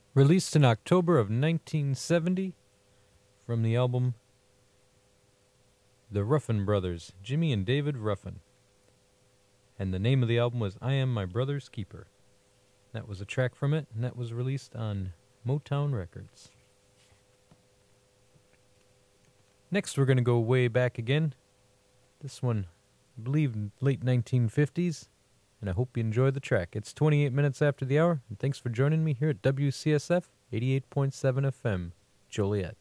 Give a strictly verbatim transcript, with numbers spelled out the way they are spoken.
Released in October of nineteen seventy from the album The Ruffin Brothers, Jimmy and David Ruffin. And the name of the album was I Am My Brother's Keeper. That was a track from it, and that was released on Motown Records. Next, we're going to go way back again. This one, I believe, late nineteen fifties. And I hope you enjoy the track. It's twenty-eight minutes after the hour, and thanks for joining me here at W C S F eighty-eight point seven F M, Joliet.